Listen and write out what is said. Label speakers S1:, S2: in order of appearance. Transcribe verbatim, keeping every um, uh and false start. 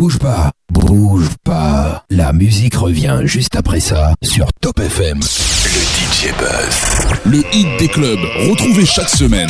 S1: bouge pas, bouge pas. La musique revient juste après ça sur Top F M.
S2: Le D J Buzz.
S3: Le hit des clubs, retrouvé chaque semaine.